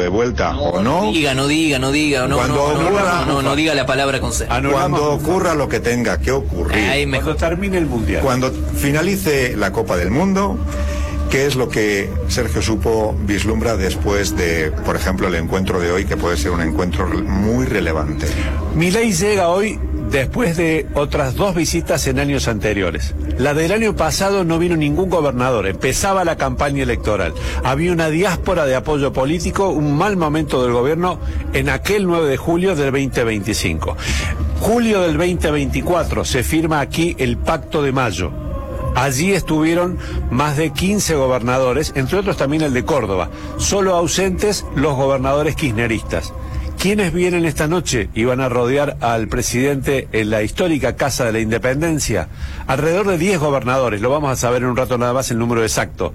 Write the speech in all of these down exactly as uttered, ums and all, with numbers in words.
de vuelta, no, o no. No diga, no diga, no diga, no, Cuando no, ocurra, no, no, no, no diga la palabra con C. Cuando ocurra lo que tenga que ocurrir. Ay, mejor. Cuando termine el Mundial. Cuando finalice la Copa del Mundo, ¿qué es lo que Sergio Supo vislumbra después de, por ejemplo, el encuentro de hoy, que puede ser un encuentro muy relevante? Milei llega hoy después de otras dos visitas en años anteriores. La del año pasado no vino ningún gobernador, empezaba la campaña electoral. Había una diáspora de apoyo político, un mal momento del gobierno en aquel nueve de julio del veinte veinticinco. Julio del veinte veinticuatro se firma aquí el Pacto de Mayo. Allí estuvieron más de quince gobernadores, entre otros también el de Córdoba, solo ausentes los gobernadores kirchneristas. ¿Quiénes vienen esta noche y van a rodear al presidente en la histórica Casa de la Independencia? Alrededor de diez gobernadores, lo vamos a saber en un rato nada más el número exacto.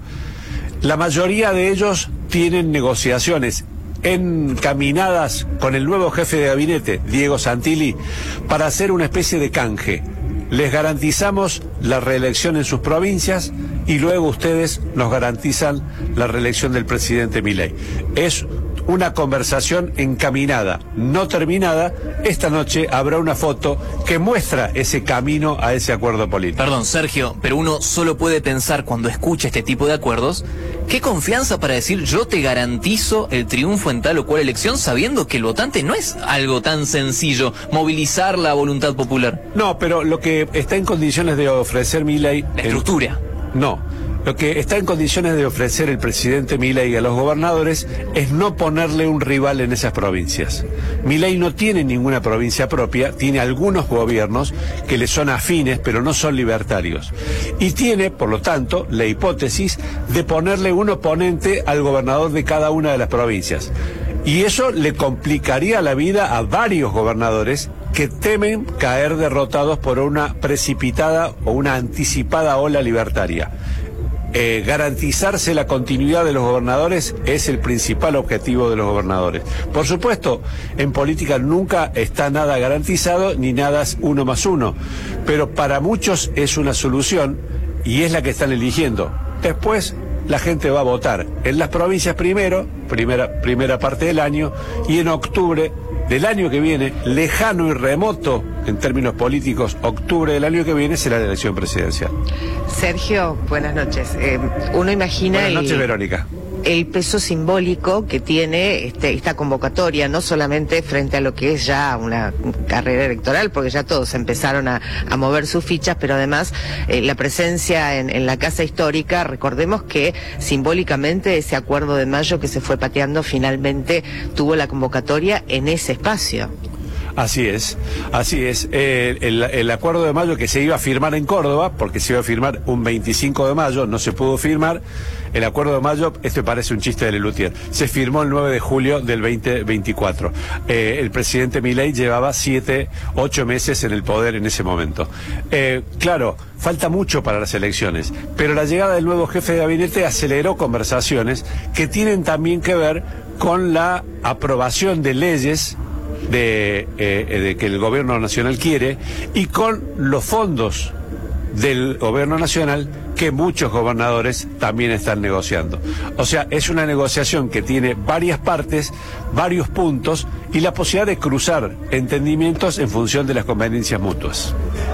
La mayoría de ellos tienen negociaciones encaminadas con el nuevo jefe de gabinete, Diego Santilli, para hacer una especie de canje. Les garantizamos la reelección en sus provincias y luego ustedes nos garantizan la reelección del presidente Milei. Es una conversación encaminada, no terminada. Esta noche habrá una foto que muestra ese camino a ese acuerdo político. Perdón, Sergio, pero uno solo puede pensar cuando escucha este tipo de acuerdos, qué confianza para decir yo te garantizo el triunfo en tal o cual elección, sabiendo que el votante no es algo tan sencillo, movilizar la voluntad popular. No, pero lo que está en condiciones de ofrecer Milei... La estructura. El... No. Lo que está en condiciones de ofrecer el presidente Milei a los gobernadores es no ponerle un rival en esas provincias. Milei no tiene ninguna provincia propia, tiene algunos gobiernos que le son afines, pero no son libertarios. Y tiene, por lo tanto, la hipótesis de ponerle un oponente al gobernador de cada una de las provincias. Y eso le complicaría la vida a varios gobernadores que temen caer derrotados por una precipitada o una anticipada ola libertaria. Eh, garantizarse la continuidad de los gobernadores es el principal objetivo de los gobernadores. Por supuesto, en política nunca está nada garantizado ni nada es uno más uno, pero para muchos es una solución y es la que están eligiendo. Después la gente va a votar en las provincias primero, primera, primera parte del año, y en octubre del año que viene, lejano y remoto en términos políticos, octubre del año que viene será la elección presidencial. Sergio, buenas noches. Eh, uno imagina... Buenas noches, el... Verónica. el peso simbólico que tiene este, esta convocatoria, no solamente frente a lo que es ya una carrera electoral, porque ya todos empezaron a, a mover sus fichas, pero además eh, la presencia en, en la Casa Histórica. Recordemos que simbólicamente ese acuerdo de mayo que se fue pateando finalmente tuvo la convocatoria en ese espacio. Así es, así es. Eh, el, el acuerdo de mayo que se iba a firmar en Córdoba, porque se iba a firmar un veinticinco de mayo, no se pudo firmar. El acuerdo de mayo, este parece un chiste de Lelutier, se firmó el nueve de julio del veinte veinticuatro. Eh, el presidente Milei llevaba siete, ocho meses en el poder en ese momento. Eh, claro, falta mucho para las elecciones, pero la llegada del nuevo jefe de gabinete aceleró conversaciones que tienen también que ver con la aprobación de leyes De, eh, de que el gobierno nacional quiere y con los fondos del gobierno nacional que muchos gobernadores también están negociando. O sea, es una negociación que tiene varias partes, varios puntos y la posibilidad de cruzar entendimientos en función de las conveniencias mutuas.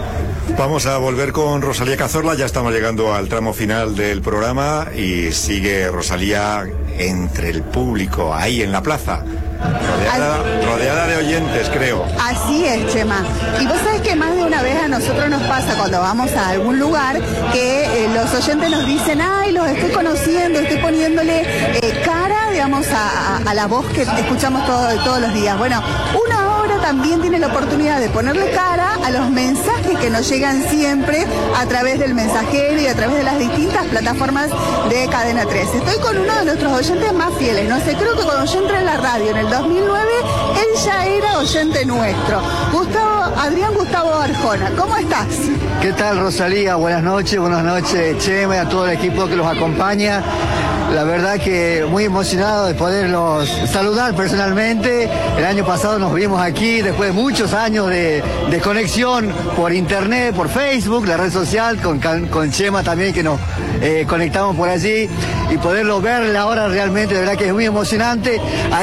Vamos a volver con Rosalía Cazorla, ya estamos llegando al tramo final del programa y sigue Rosalía entre el público, ahí en la plaza, rodeada, rodeada de oyentes, creo. Así es, Chema. Y vos sabés que más de una vez a nosotros nos pasa cuando vamos a algún lugar que eh, los oyentes nos dicen, ay, los estoy conociendo, estoy poniéndole eh, cara, digamos, a, a, a la voz que escuchamos todo, todos los días. Bueno, uno ahora también tiene la oportunidad de ponerle cara a los mensajes que nos llegan siempre a través del mensajero y a través de las distintas plataformas de Cadena tres. Estoy con uno de nuestros oyentes más fieles, no sé, creo que cuando yo entré en la radio en el dos mil nueve, él ya era oyente nuestro. Gustavo, Adrián Gustavo Arjona, ¿cómo estás? ¿Qué tal, Rosalía? Buenas noches, buenas noches, Chema, a todo el equipo que los acompaña. La verdad que muy emocionado de poderlos saludar personalmente. El año pasado nos vimos aquí después de muchos años de, de conexión por internet, por Facebook, la red social, con, con Chema también que nos eh, conectamos por allí y poderlo ver ahora realmente, de verdad que es muy emocionante.